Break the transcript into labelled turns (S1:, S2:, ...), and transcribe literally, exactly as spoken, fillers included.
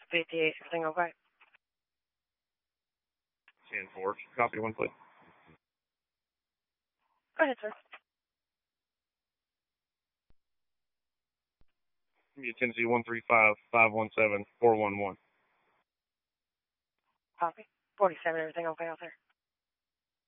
S1: fifty-eight, everything okay?
S2: ten four, copy one, please.
S1: Go ahead, sir.
S2: Tennessee one three five, five one seven, four one one.
S1: Copy. forty-seven, everything okay out there?